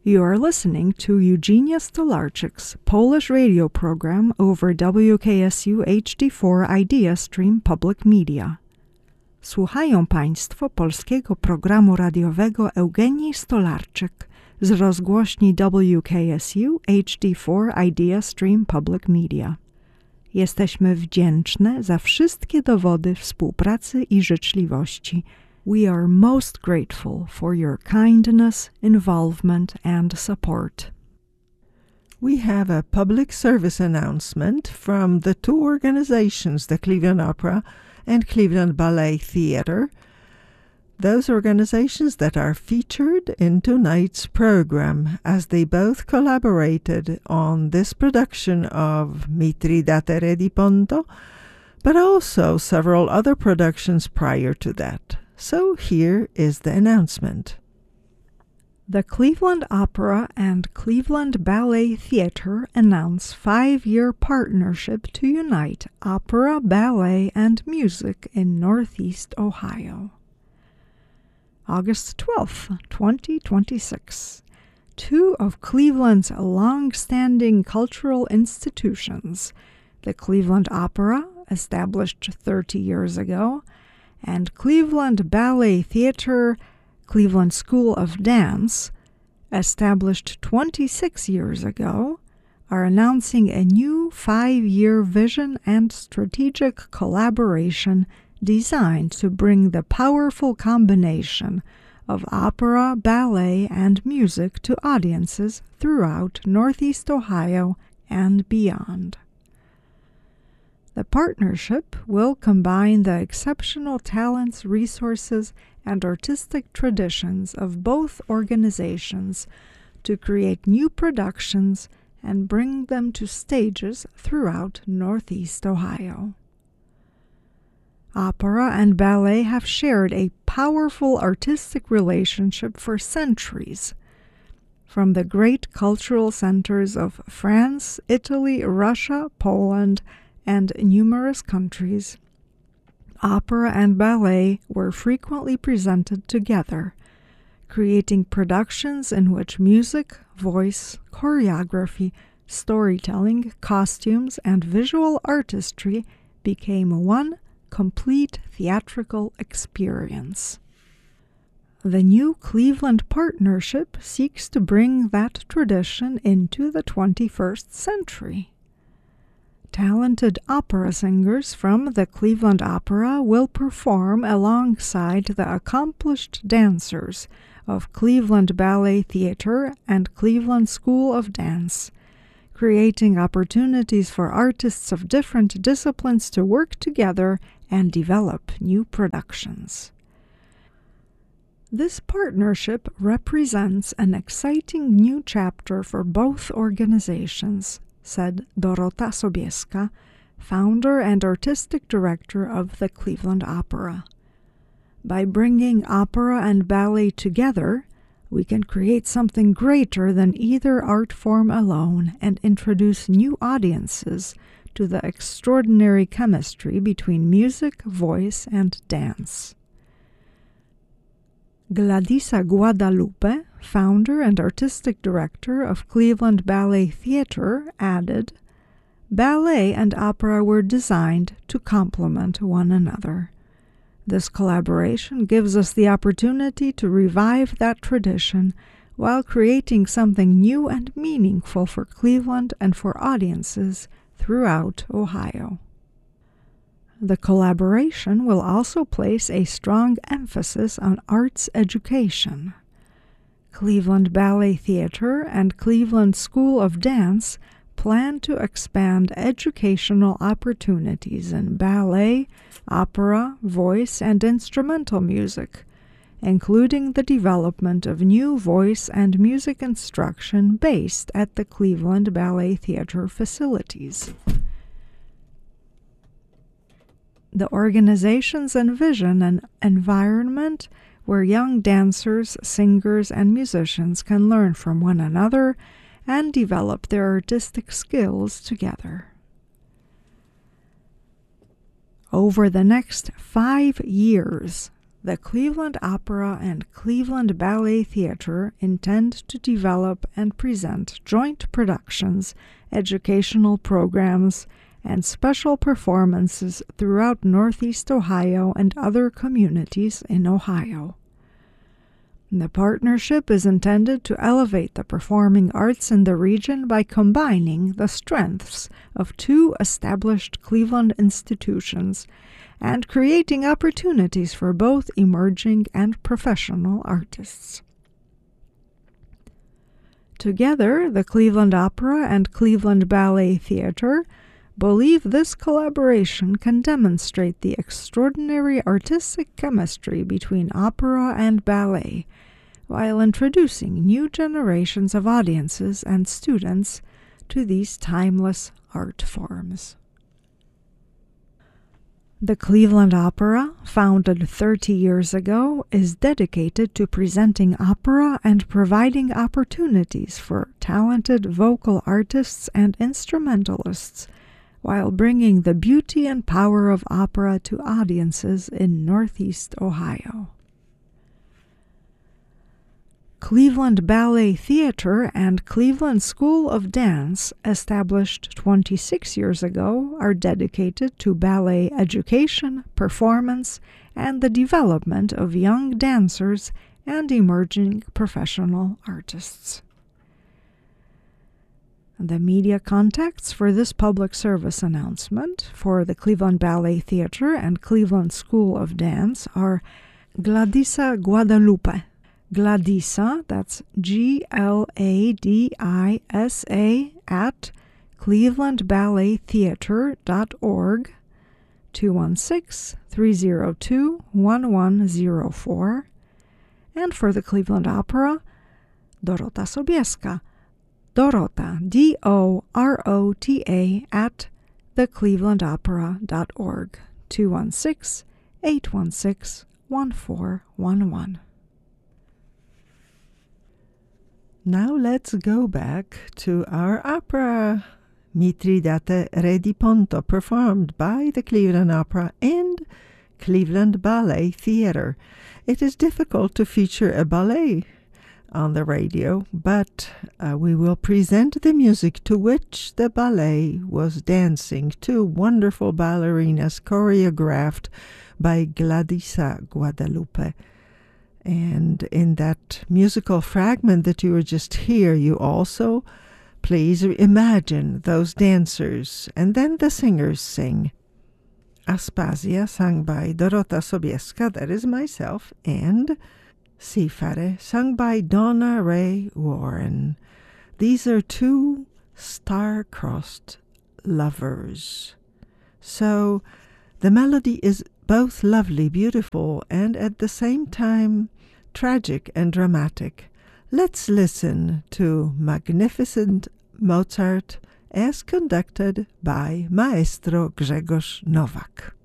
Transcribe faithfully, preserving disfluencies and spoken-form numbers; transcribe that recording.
You are listening to Eugenia Stolarczyk's Polish radio program over W K S U H D four Idea Stream Public Media. Słuchają Państwo polskiego programu radiowego Eugenii Stolarczyk z rozgłośni W K S U H D four Idea Stream Public Media. Jesteśmy wdzięczne za wszystkie dowody współpracy i życzliwości. We are most grateful for your kindness, involvement, and support. We have a public service announcement from the two organizations, the Cleveland Opera and Cleveland Ballet Theatre, those organizations that are featured in tonight's program, as they both collaborated on this production of Mitridate Re di Ponto, but also several other productions prior to that. So here is the announcement. The Cleveland Opera and Cleveland Ballet Theatre announce five-year partnership to unite opera, ballet, and music in Northeast Ohio. August twelfth, twenty twenty-six. Two of Cleveland's long-standing cultural institutions, the Cleveland Opera, established thirty years ago, and Cleveland Ballet Theatre, Cleveland School of Dance, established twenty-six years ago, are announcing a new five-year vision and strategic collaboration designed to bring the powerful combination of opera, ballet, and music to audiences throughout Northeast Ohio and beyond. The partnership will combine the exceptional talents, resources, and artistic traditions of both organizations to create new productions and bring them to stages throughout Northeast Ohio. Opera and ballet have shared a powerful artistic relationship for centuries. From the great cultural centers of France, Italy, Russia, Poland, and numerous countries, opera and ballet were frequently presented together, creating productions in which music, voice, choreography, storytelling, costumes, and visual artistry became one complete theatrical experience. The new Cleveland partnership seeks to bring that tradition into the twenty-first century. Talented opera singers from the Cleveland Opera will perform alongside the accomplished dancers of Cleveland Ballet Theatre and Cleveland School of Dance, creating opportunities for artists of different disciplines to work together and develop new productions. This partnership represents an exciting new chapter for both organizations, said Dorota Sobieska, founder and artistic director of the Cleveland Opera. By bringing opera and ballet together, we can create something greater than either art form alone and introduce new audiences to the extraordinary chemistry between music, voice, and dance. Gladisa Guadalupe, founder and artistic director of Cleveland Ballet Theatre, added, "Ballet and opera were designed to complement one another. This collaboration gives us the opportunity to revive that tradition while creating something new and meaningful for Cleveland and for audiences throughout Ohio." The collaboration will also place a strong emphasis on arts education. Cleveland Ballet Theatre and Cleveland School of Dance plan to expand educational opportunities in ballet, opera, voice, and instrumental music, including the development of new voice and music instruction based at the Cleveland Ballet Theatre facilities. The organizations envision an environment where young dancers, singers, and musicians can learn from one another and develop their artistic skills together. Over the next five years, the Cleveland Opera and Cleveland Ballet Theatre intend to develop and present joint productions, educational programs, and special performances throughout Northeast Ohio and other communities in Ohio. The partnership is intended to elevate the performing arts in the region by combining the strengths of two established Cleveland institutions and creating opportunities for both emerging and professional artists. Together, the Cleveland Opera and Cleveland Ballet Theatre believe this collaboration can demonstrate the extraordinary artistic chemistry between opera and ballet, while introducing new generations of audiences and students to these timeless art forms. The Cleveland Opera, founded thirty years ago, is dedicated to presenting opera and providing opportunities for talented vocal artists and instrumentalists, while bringing the beauty and power of opera to audiences in Northeast Ohio. Cleveland Ballet Theatre and Cleveland School of Dance, established twenty-six years ago, are dedicated to ballet education, performance, and the development of young dancers and emerging professional artists. The media contacts for this public service announcement for the Cleveland Ballet Theatre and Cleveland School of Dance are Gladisa Guadalupe. Gladisa, that's G L A D I S A, at cleveland ballet theatre dot org, two one six, three zero two, one one zero four, and for the Cleveland Opera, Dorota Sobieska. Dorota, D O R O T A, at the cleveland opera dot org, two one six, eight one six, one four one one. Now let's go back to our opera, Mithridate Re di Ponto, performed by the Cleveland Opera and Cleveland Ballet Theatre. It is difficult to feature a ballet on the radio, but uh, we will present the music to which the ballet was dancing, two wonderful ballerinas choreographed by Gladisa Guadalupe. And in that musical fragment that you were just here, you also please imagine those dancers, and then the singers sing. Aspasia, sung by Dorota Sobieska, that is myself, and Sifare, sung by Donna Ray Warren. These are two star-crossed lovers. So the melody is both lovely, beautiful, and at the same time tragic and dramatic. Let's listen to Magnificent Mozart as conducted by Maestro Grzegorz Nowak.